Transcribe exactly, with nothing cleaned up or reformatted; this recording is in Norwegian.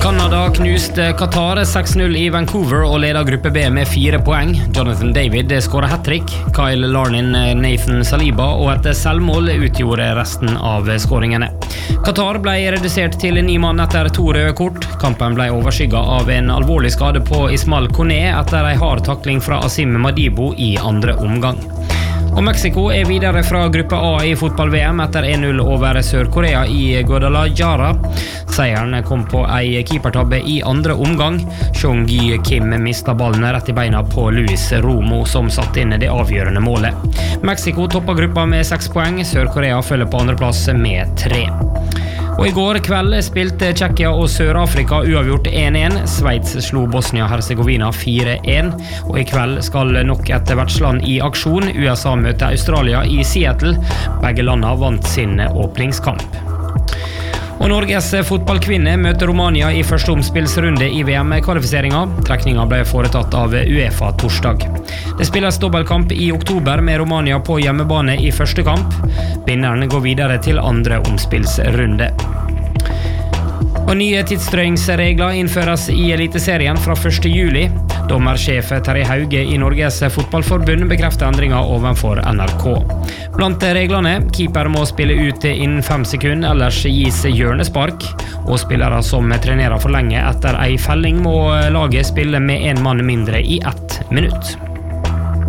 Kanada knuste Qatar seks null i Vancouver og leder gruppe B med fire poeng. Jonathan David skåret hat-trick, Kyle Larnin, Nathan Saliba og et selvmål utgjorde resten av skåringene. Qatar ble redusert til ni mann etter to røde kort. Kampen ble overskygget av en alvorlig skade på Ismail Kone etter en hard takling fra Asim Madibo i andre omgang. Og Mexico er videre fra gruppe A i fotball-V M etter en null over Sør-Korea i Guadalajara. Seieren kom på ei keepertabbe i andre omgang. Chong-Gi Kim mistet ballen rett i beina på Luis Romo, som satt inn det avgjørende målet. Mexico topper gruppa med seks poeng. Sør-Korea følger på andre plass med tre. Og i går kveld spilte Tsjekkia og Sør-Afrika uavgjort en en. Sveits slo Bosnia-Herzegovina fire en. Og i kveld skal nok et vertsland i aksjon. U S A møter Australia i Seattle. Begge landene vant sin åpningskamp. Og Norges fotballkvinne møter Romania i første omspillsrunde i V M-kvalifiseringen. Trekningen ble foretatt av UEFA torsdag. Det spilles dobbeltkamp i oktober med Romania på hjemmebane i første kamp. Vinneren går videre til andre omspillsrunde. Og nye tidsstrøingsregler innføres i Eliteserien fra første juli. Dommersjef Terje Hauge i Norges fotballforbund bekrefter endringer ovenfor N R K. Blant reglene, keeper må spille ut innen fem sekunder, ellers gis hjørnespark. Og spillere som trenerer for lenge etter ei felling må laget spille med en mann mindre i ett minutt.